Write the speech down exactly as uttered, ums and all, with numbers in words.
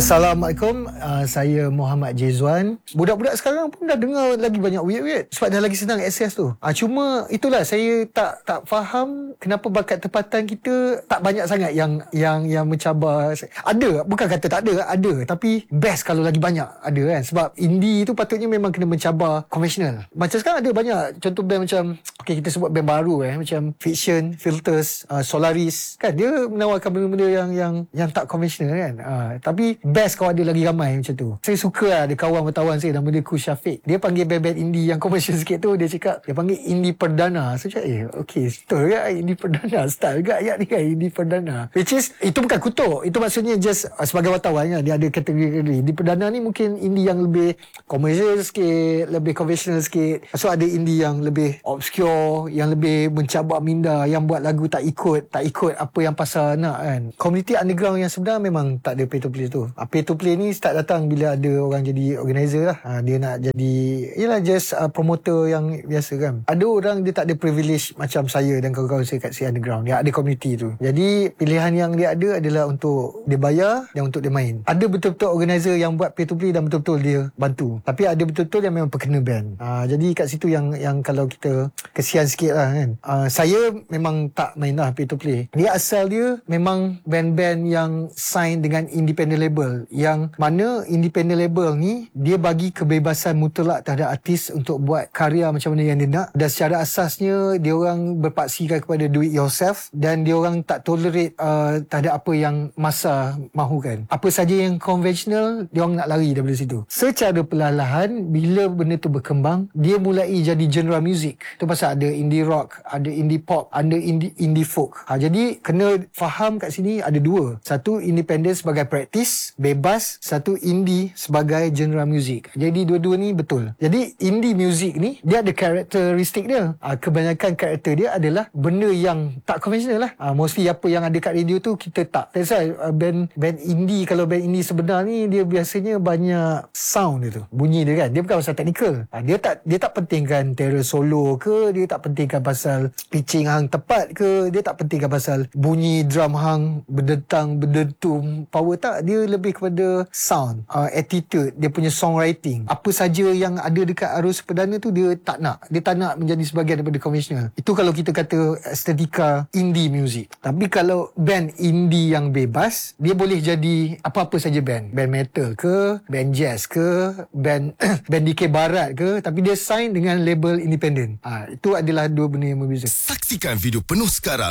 Assalamualaikum, uh, saya Muhammad Jezwan. Budak-budak sekarang pun dah dengar lagi banyak weird-weird sebab dah lagi senang akses tu. Uh, cuma itulah saya tak tak faham kenapa bakat tempatan kita tak banyak sangat yang yang yang mencabar. Ada, bukan kata tak ada, ada, tapi best kalau lagi banyak ada kan. Sebab indie tu patutnya memang kena mencabar konvensional. Macam sekarang ada banyak contoh band macam, okay, kita sebut band baru eh macam Fiction, Filters, uh, Solaris kan, dia menawarkan benda-benda yang yang yang tak konvensional kan. Uh, tapi best kalau ada lagi ramai macam tu. Saya suka lah, ada kawan bertawan saya nama dia Ku Syafiq. Dia panggil band-band indie yang komersial sikit tu, dia cakap, dia panggil indie perdana. So cakap, eh okay, betul ke indie perdana? Style juga ayat ni kan, indie perdana. Which is, itu bukan kutuk. Itu maksudnya just uh, sebagai wartawan kan, dia ada kategori-kategori. Indie perdana ni mungkin indie yang lebih komersial sikit, lebih konvensional sikit. So ada indie yang lebih obscure, yang lebih mencabar minda, yang buat lagu tak ikut, tak ikut apa yang pasar nak kan. Community underground yang sebenar memang tak ada pay to play tu. Uh, pay to play ni start datang bila ada orang jadi organizer lah. Uh, dia nak jadi, yelah, just uh, promoter yang biasa kan. Ada orang dia tak ada privilege macam saya dan kawan-kawan saya kat si underground. Dia ada community tu. Jadi pilihan yang dia ada adalah untuk dia bayar dan untuk dia main. Ada betul-betul organizer yang buat pay to play dan betul-betul dia bantu. Tapi ada betul-betul yang memang perkena band. Uh, jadi kat situ yang yang kalau kita kesian sikit lah kan. Uh, saya memang tak main lah pay to play. Dia asal dia memang band-band yang sign dengan independent label, yang mana independent label ni dia bagi kebebasan mutlak terhadap artis untuk buat karya macam mana yang dia nak, dan secara asasnya dia orang berpaksikan kepada do it yourself, dan dia orang tak tolerate uh, terhadap apa yang masa mahukan. Apa saja yang konvensional dia orang nak lari daripada situ. Secara perlahan-lahan bila benda tu berkembang, dia mulai jadi genre music. Tu pasal ada indie rock, ada indie pop, ada indie indie folk. Ha, jadi kena faham kat sini ada dua. Satu independent sebagai praktis bebas, satu indie sebagai genre music. Jadi dua-dua ni betul. Jadi indie music ni dia ada karakteristik dia. Ha, kebanyakan karakter dia adalah benda yang tak konvensional lah. Ha, mostly apa yang ada kat radio tu kita tak. That's why uh, band band indie, kalau band indie sebenar ni dia biasanya banyak sound dia tu. Bunyi dia kan. Dia bukan pasal teknikal. Ha, dia tak dia tak pentingkan terror solo ke, dia tak pentingkan pasal pitching hang tepat ke, dia tak pentingkan pasal bunyi drum hang berdentang berdentum power, tak. Dia lebih kepada sound, uh, attitude, dia punya songwriting. Apa saja yang ada dekat arus perdana tu dia tak nak. Dia tak nak menjadi sebahagian daripada konvensional. Itu kalau kita kata estetika indie music. Tapi kalau band indie yang bebas, dia boleh jadi apa-apa saja band. Band metal ke, band jazz ke, band band D K barat ke, tapi dia sign dengan label independent. Ha, itu adalah dua benda yang berbeza. Saksikan video penuh sekarang